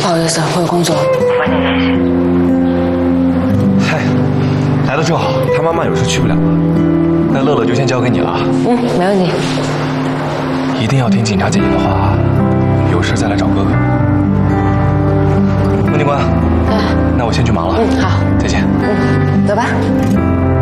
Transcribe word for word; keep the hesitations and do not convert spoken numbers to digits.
不好意思，我有工作。晚点联系。 嗨，来的正好，他妈妈有事去不了了，那乐乐就先交给你了。 嗯，没问题。 一定要听警察姐姐的话，有事再来找哥哥。陆警官，哎，那我先去忙了。 嗯，好， 再见。 嗯，走吧。